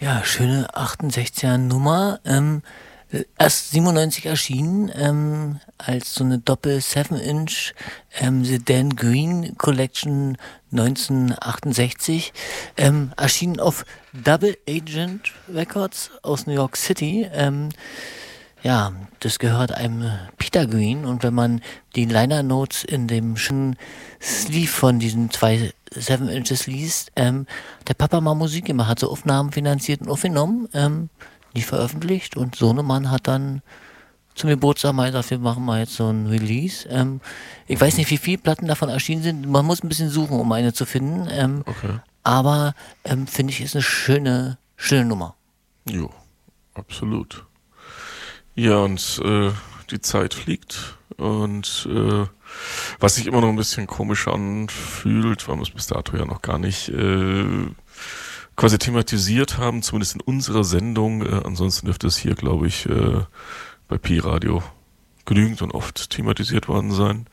Ja, schöne 68er Nummer. Erst 97 erschienen, als so eine Doppel-7-Inch The Dan Green Collection 1968. Erschienen auf Double Agent Records aus New York City. Ja, das gehört einem Peter Green, und wenn man die Liner Notes in dem schönen Sleeve von diesen zwei 7 Inches liest, der Papa mal Musik gemacht, hat so Aufnahmen finanziert und aufgenommen, nie veröffentlicht, und Sohnemann hat dann zum Geburtstag mal gesagt, wir machen mal jetzt so ein Release. Ich weiß nicht, wie viele Platten davon erschienen sind, man muss ein bisschen suchen, um eine zu finden, Okay. aber finde ich, ist eine schöne Nummer. Jo, absolut. Ja, und die Zeit fliegt, und was sich immer noch ein bisschen komisch anfühlt, weil wir es bis dato ja noch gar nicht quasi thematisiert haben, zumindest in unserer Sendung. Ansonsten dürfte es hier, glaube ich, bei Pi-Radio genügend und oft thematisiert worden sein.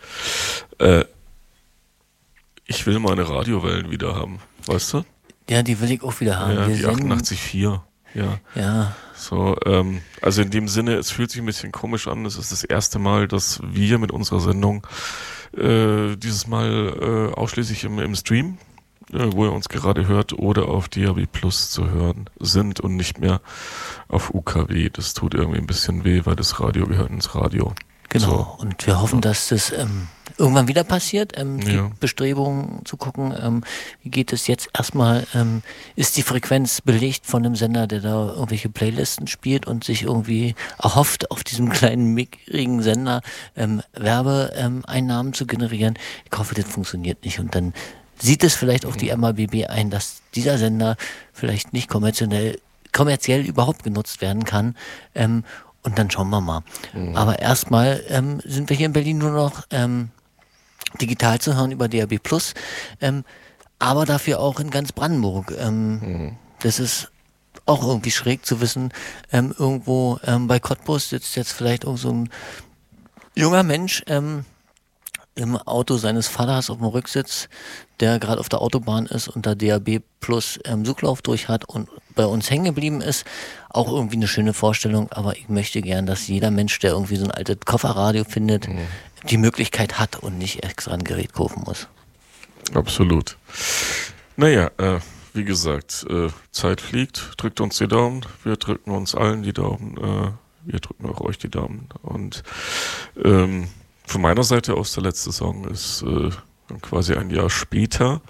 Ich will meine Radiowellen wieder haben, weißt du? Ja, die will ich auch wieder haben. Ja, Wir die senden- 88.4, ja. Ja, So, also in dem Sinne, es fühlt sich ein bisschen komisch an. Es ist das erste Mal, dass wir mit unserer Sendung dieses Mal ausschließlich im Stream, wo ihr uns gerade hört, oder auf DAB Plus zu hören sind und nicht mehr auf UKW. Das tut irgendwie ein bisschen weh, weil das Radio gehört ins Radio. genau. So. Und wir hoffen, dass das irgendwann wieder passiert. Ja. Gibt Bestrebungen zu gucken, wie geht es jetzt erstmal, ist die Frequenz belegt von einem Sender, der da irgendwelche Playlisten spielt und sich irgendwie erhofft, auf diesem kleinen, mickrigen Sender Werbeeinnahmen zu generieren. Ich hoffe, das funktioniert nicht. Und dann sieht es vielleicht auch die MABB ein, dass dieser Sender vielleicht nicht kommerziell überhaupt genutzt werden kann. Und dann schauen wir mal. Aber erstmal sind wir hier in Berlin nur noch digital zu hören über DAB+, aber dafür auch in ganz Brandenburg. Das ist auch irgendwie schräg zu wissen, irgendwo bei Cottbus sitzt jetzt vielleicht irgend so ein junger Mensch im Auto seines Vaters auf dem Rücksitz, der gerade auf der Autobahn ist und da DAB Plus Suchlauf durch hat und bei uns hängen geblieben ist. Auch irgendwie eine schöne Vorstellung, aber ich möchte gern, dass jeder Mensch, der irgendwie so ein altes Kofferradio findet, die Möglichkeit hat und nicht extra ein Gerät kaufen muss. Absolut. Naja, wie gesagt, Zeit fliegt, drückt uns die Daumen, wir drücken uns allen die Daumen, wir drücken auch euch die Daumen. Und von meiner Seite aus, der letzte Song ist quasi ein Jahr später.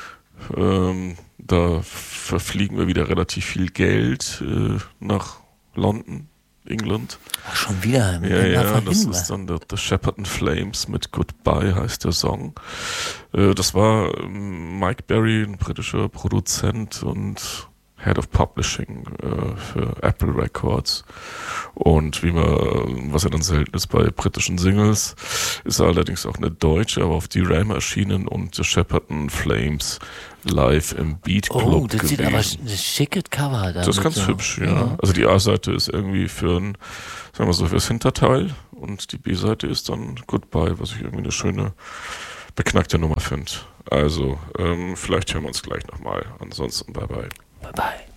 Da verfliegen wir wieder relativ viel Geld nach London, England. Ach, schon wieder. Ja, das ist dann The Shepperton Flames mit Goodbye heißt der Song. Das war Mike Berry, ein britischer Produzent und Head of Publishing für Apple Records. Und was ja dann selten ist bei britischen Singles, ist er allerdings auch eine deutsche, aber auf D-Ram erschienen und The Shepperton Flames live im Beat Club Oh, das gewesen. sieht aber ein schickes Cover da. Das ist ganz hübsch, ja. Also die A-Seite ist irgendwie sagen wir so, fürs Hinterteil, und die B-Seite ist dann Goodbye, was ich irgendwie eine schöne, beknackte Nummer finde. Also, vielleicht hören wir uns gleich nochmal. Ansonsten, bye bye. Bye bye.